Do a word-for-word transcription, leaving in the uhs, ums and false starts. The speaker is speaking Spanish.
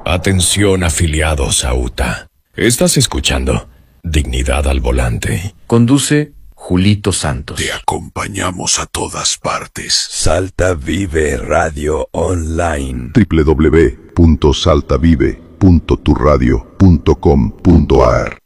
Atención afiliados a U T A. ¿Estás escuchando? Dignidad al volante. Conduce Julito Santos. Te acompañamos a todas partes. Salta Vive Radio Online. w w w punto salta vive punto tu radio punto com punto a r